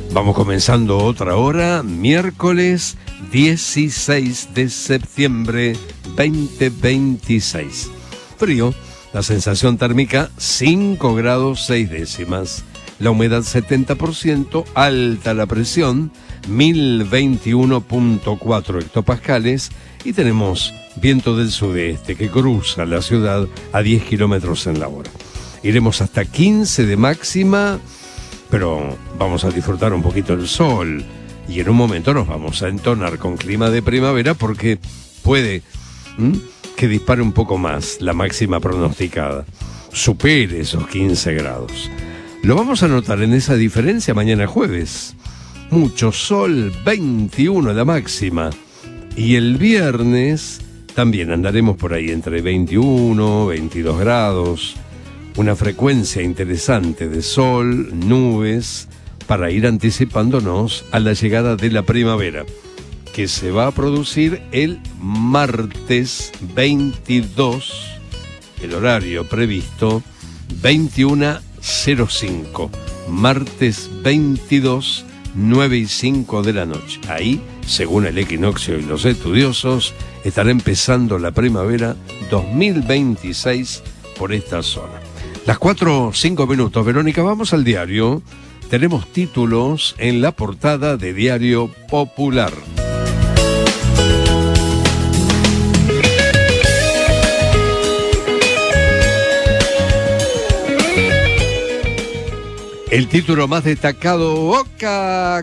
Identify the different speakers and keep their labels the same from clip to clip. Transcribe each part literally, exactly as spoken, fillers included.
Speaker 1: Vamos comenzando otra hora, miércoles dieciséis de septiembre veinte veintiséis. Frío, la sensación térmica cinco grados seis décimas. La humedad setenta por ciento, alta la presión, mil veintiuno punto cuatro hectopascales, y tenemos viento del sudeste que cruza la ciudad a diez kilómetros en la hora. Iremos hasta quince de máxima, pero vamos a disfrutar un poquito el sol y en un momento nos vamos a entonar con clima de primavera porque puede ¿m? que dispare un poco más la máxima pronosticada, supere esos quince grados. Lo vamos a notar en esa diferencia mañana jueves. Mucho sol, veintiuno la máxima, y el viernes también andaremos por ahí entre veintiuno, veintidós grados. Una frecuencia interesante de sol, nubes, para ir anticipándonos a la llegada de la primavera, que se va a producir el martes veintidós, el horario previsto, veintiuno cero cinco, martes veintidós, nueve y cinco de la noche. Ahí, según el equinoccio y los estudiosos, estará empezando la primavera dos mil veintiséis por esta zona. Las cuatro, cinco minutos, Verónica, vamos al diario. Tenemos títulos en la portada de Diario Popular. El título más destacado: Boca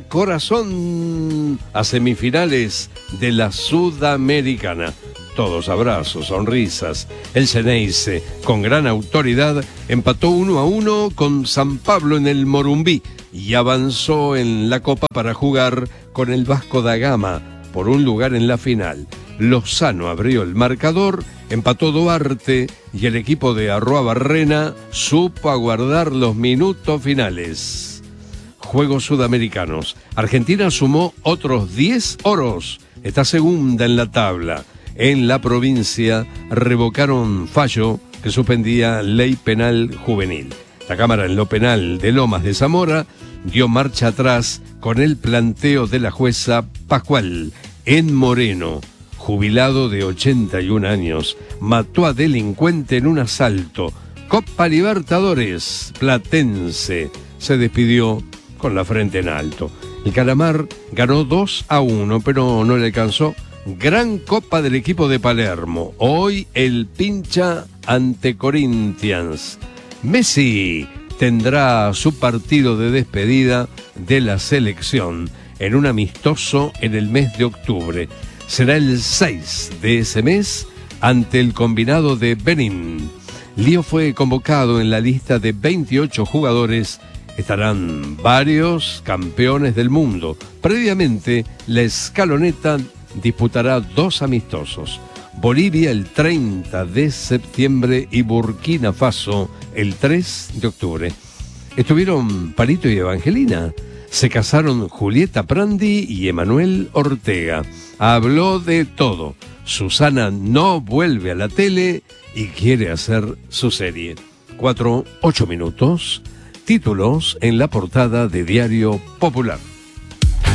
Speaker 1: Corazón a semifinales de la Sudamericana. Todos abrazos, sonrisas. El Xeneize, con gran autoridad, empató uno a uno con San Pablo en el Morumbí y avanzó en la Copa para jugar con el Vasco da Gama por un lugar en la final. Lozano abrió el marcador, empató Duarte y el equipo de Arroa Barrena supo aguardar los minutos finales. Juegos Sudamericanos. Argentina sumó otros diez oros. Está segunda en la tabla. En la provincia revocaron fallo que suspendía ley penal juvenil. La Cámara en lo penal de Lomas de Zamora dio marcha atrás con el planteo de la jueza Pascual. En Moreno, jubilado de ochenta y un años, mató a delincuente en un asalto. Copa Libertadores, Platense se despidió con la frente en alto. El Calamar ganó dos a uno, pero no le alcanzó. Gran Copa del equipo de Palermo. Hoy el pincha ante Corinthians. Messi tendrá su partido de despedida de la selección en un amistoso en el mes de octubre. Será el seis de ese mes ante el combinado de Benín. Lío fue convocado en la lista de veintiocho jugadores. Estarán varios campeones del mundo. Previamente, la escaloneta disputará dos amistosos. Bolivia el treinta de septiembre y Burkina Faso el tres de octubre. Estuvieron Palito y Evangelina. Se casaron Julieta Prandi y Emanuel Ortega. Habló de todo. Susana no vuelve a la tele y quiere hacer su serie. Cuatro, ocho minutos. Títulos en la portada de Diario Popular.